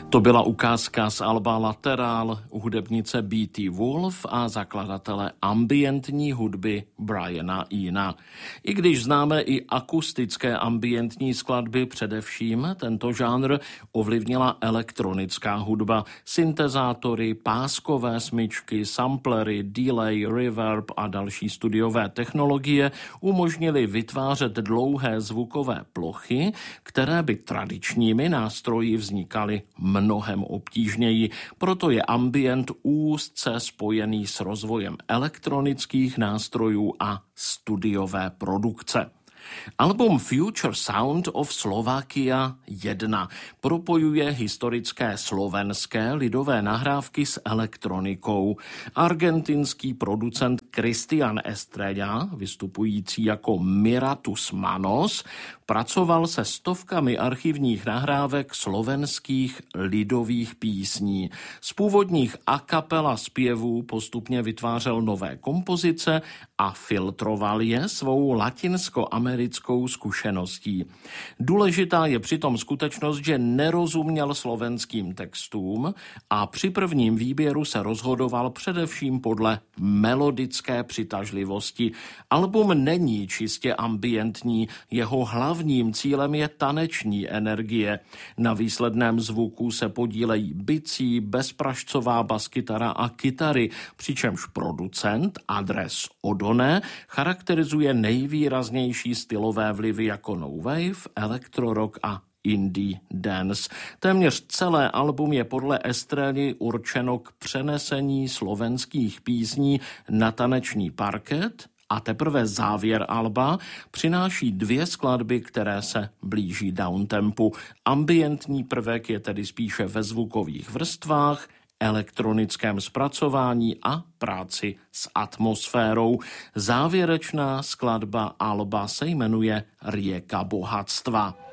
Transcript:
To byla ukázka z alba Lateral hudebnice B.T. Wolf a zakladatele ambientní hudby Briana Ena. I když známe i akustické ambientní skladby, především tento žánr ovlivnila elektronická hudba. Syntezátory, páskové smyčky, samplery, delay, reverb a další studiové technologie umožnily vytvářet dlouhé zvukové plochy, které by tradičními nástroji vznikaly mnohem obtížněji. Proto je ambient úzce spojený s rozvojem elektronických nástrojů a studiové produkce. Album Future Sound of Slovakia 1 propojuje historické slovenské lidové nahrávky s elektronikou. Argentinský producent Cristian Estrella, vystupující jako Miratus Manos, pracoval se stovkami archivních nahrávek slovenských lidových písní. Z původních a cappella zpěvů postupně vytvářel nové kompozice a filtroval je svou latinsko-americkou zkušeností. Důležitá je přitom skutečnost, že nerozuměl slovenským textům a při prvním výběru se rozhodoval především podle melodické přitažlivosti. Album není čistě ambientní, jeho hlavním cílem je taneční energie. Na výsledném zvuku se podílejí bicí, bezpražcová baskytara a kytary, přičemž producent Andres Odone charakterizuje nejvýraznější stylové vlivy jako no wave, elektrorock a indie dance. Téměř celé album je podle Estrely určeno k přenesení slovenských písní na taneční parket a teprve závěr alba přináší 2 skladby, které se blíží downtempu. Ambientní prvek je tedy spíše ve zvukových vrstvách, elektronickém zpracování a práci s atmosférou. Závěrečná skladba alba se jmenuje Rieka bohatstva.